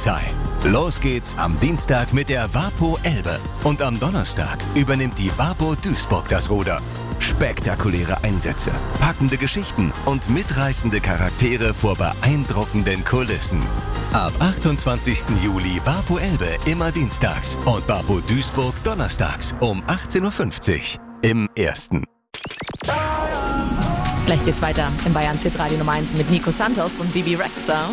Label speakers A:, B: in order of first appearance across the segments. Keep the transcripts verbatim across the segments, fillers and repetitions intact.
A: Polizei. Los geht's am Dienstag mit der Wapo Elbe. Und am Donnerstag übernimmt die Wapo Duisburg das Ruder. Spektakuläre Einsätze, packende Geschichten und mitreißende Charaktere vor beeindruckenden Kulissen. Ab achtundzwanzigsten Juli Wapo Elbe immer dienstags und Wapo Duisburg donnerstags um achtzehn Uhr fünfzig im Ersten.
B: Gleich geht's weiter in Bayerns Hitradio Nummer eins mit Nico Santos und Bibi Rexha.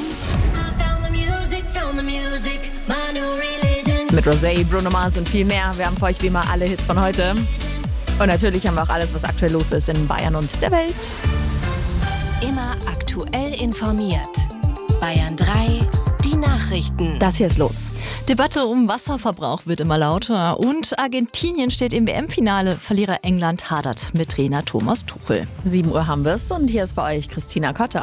B: Mit Rosé, Bruno Mars und viel mehr. Wir haben für euch wie immer alle Hits von heute. Und natürlich haben wir auch alles, was aktuell los ist in Bayern und der Welt.
C: Immer aktuell informiert. Bayern drei, die Nachrichten.
B: Das hier ist los.
D: Debatte um Wasserverbrauch wird immer lauter. Und Argentinien steht im W M-Finale. Verlierer England hadert mit Trainer Thomas Tuchel.
B: sieben Uhr haben wir es und hier ist für euch Christina Kotter.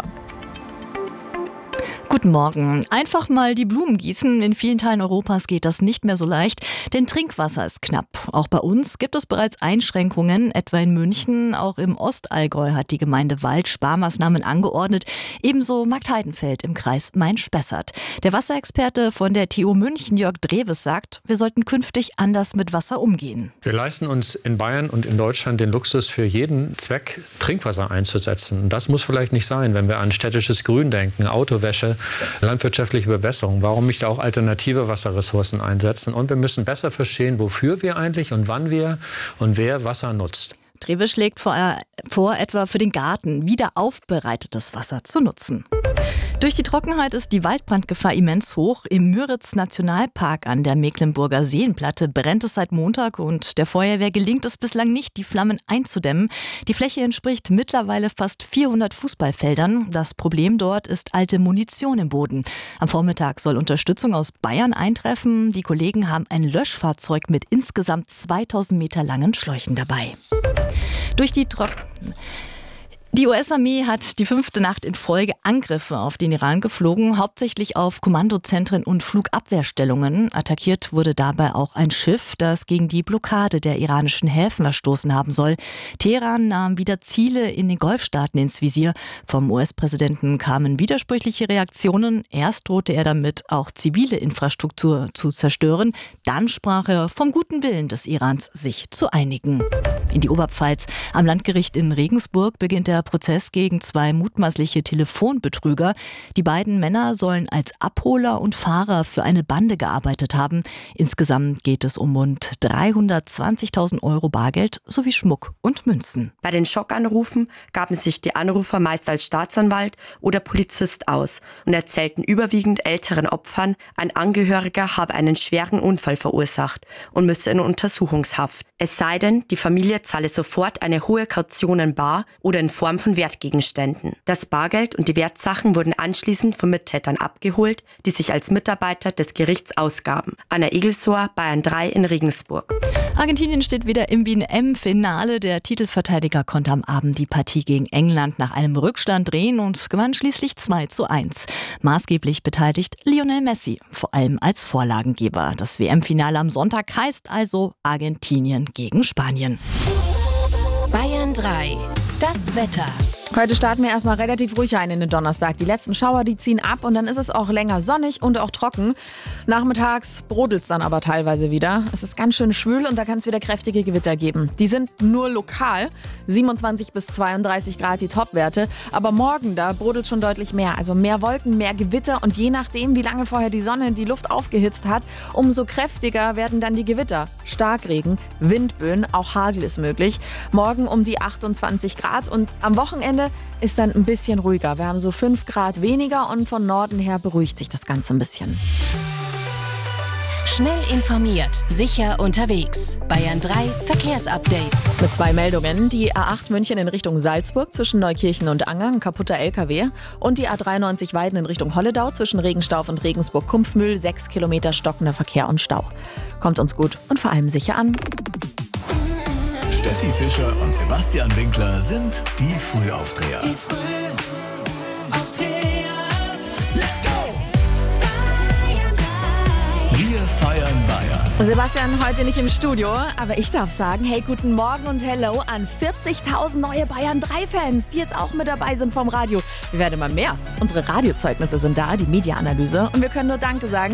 D: Guten Morgen. Einfach mal die Blumen gießen. In vielen Teilen Europas geht das nicht mehr so leicht, denn Trinkwasser ist knapp. Auch bei uns gibt es bereits Einschränkungen, etwa in München. Auch im Ostallgäu hat die Gemeinde Wald Sparmaßnahmen angeordnet. Ebenso Marktheidenfeld im Kreis Main-Spessart. Der Wasserexperte von der T U München, Jörg Dreves, sagt, wir sollten künftig anders mit Wasser umgehen.
E: Wir leisten uns in Bayern und in Deutschland den Luxus, für jeden Zweck Trinkwasser einzusetzen. Das muss vielleicht nicht sein, wenn wir an städtisches Grün denken, Autowäsche, landwirtschaftliche Bewässerung. Warum nicht auch alternative Wasserressourcen einsetzen? Und wir müssen besser verstehen, wofür wir eigentlich und wann wir und wer Wasser nutzt.
D: Trewe schlägt vor, vor, etwa für den Garten wieder aufbereitetes Wasser zu nutzen. Durch die Trockenheit ist die Waldbrandgefahr immens hoch. Im Müritz-Nationalpark an der Mecklenburger Seenplatte brennt es seit Montag und der Feuerwehr gelingt es bislang nicht, die Flammen einzudämmen. Die Fläche entspricht mittlerweile fast vierhundert Fußballfeldern. Das Problem dort ist alte Munition im Boden. Am Vormittag soll Unterstützung aus Bayern eintreffen. Die Kollegen haben ein Löschfahrzeug mit insgesamt zweitausend Meter langen Schläuchen dabei. Durch die Trocken... Die U S-Armee hat die fünfte Nacht in Folge Angriffe auf den Iran geflogen, hauptsächlich auf Kommandozentren und Flugabwehrstellungen. Attackiert wurde dabei auch ein Schiff, das gegen die Blockade der iranischen Häfen verstoßen haben soll. Teheran nahm wieder Ziele in den Golfstaaten ins Visier. Vom U S-Präsidenten kamen widersprüchliche Reaktionen. Erst drohte er damit, auch zivile Infrastruktur zu zerstören. Dann sprach er vom guten Willen des Irans, sich zu einigen. In die Oberpfalz. Am Landgericht in Regensburg beginnt der Prozess gegen zwei mutmaßliche Telefonbetrüger. Die beiden Männer sollen als Abholer und Fahrer für eine Bande gearbeitet haben. Insgesamt geht es um rund dreihundertzwanzigtausend Euro Bargeld sowie Schmuck und Münzen.
F: Bei den Schockanrufen gaben sich die Anrufer meist als Staatsanwalt oder Polizist aus und erzählten überwiegend älteren Opfern, ein Angehöriger habe einen schweren Unfall verursacht und müsse in Untersuchungshaft. Es sei denn, die Familie zahle sofort eine hohe Kaution in bar oder in Form von Wertgegenständen. Das Bargeld und die Wertsachen wurden anschließend von Mittätern abgeholt, die sich als Mitarbeiter des Gerichts ausgaben. Anna Egelsor, Bayern drei in Regensburg.
D: Argentinien steht wieder im W M-Finale. Der Titelverteidiger konnte am Abend die Partie gegen England nach einem Rückstand drehen und gewann schließlich zwei zu eins. Maßgeblich beteiligt Lionel Messi, vor allem als Vorlagengeber. Das W M-Finale am Sonntag heißt also Argentinien gegen Spanien.
C: Bayern drei. Das Wetter.
B: Heute starten wir erstmal relativ ruhig ein in den Donnerstag. Die letzten Schauer, die ziehen ab und dann ist es auch länger sonnig und auch trocken. Nachmittags brodelt es dann aber teilweise wieder. Es ist ganz schön schwül und da kann es wieder kräftige Gewitter geben. Die sind nur lokal, siebenundzwanzig bis zweiunddreißig Grad die Topwerte. Aber morgen, da brodelt schon deutlich mehr. Also mehr Wolken, mehr Gewitter und je nachdem, wie lange vorher die Sonne die Luft aufgehitzt hat, umso kräftiger werden dann die Gewitter. Starkregen, Windböen, auch Hagel ist möglich. Morgen um die achtundzwanzig Grad und am Wochenende ist dann ein bisschen ruhiger. Wir haben so fünf Grad weniger und von Norden her beruhigt sich das Ganze ein bisschen.
C: Schnell informiert, sicher unterwegs. Bayern drei Verkehrsupdate.
B: Mit zwei Meldungen. Die A acht München in Richtung Salzburg zwischen Neukirchen und Anger, ein kaputter L K W. Und die A dreiundneunzig Weiden in Richtung Holledau zwischen Regenstauf und Regensburg-Kumpfmühl. Sechs Kilometer stockender Verkehr und Stau. Kommt uns gut und vor allem sicher an.
G: Steffi Fischer und Sebastian Winkler sind die Frühaufdreher.
H: Die Frühaufdreher. Let's go!
G: Wir feiern Bayern.
B: Sebastian heute nicht im Studio, aber ich darf sagen, hey, guten Morgen und hello an vierzigtausend neue Bayern drei Fans, die jetzt auch mit dabei sind vom Radio. Wir werden immer mehr. Unsere Radiozeugnisse sind da, die Media-Analyse und wir können nur Danke sagen.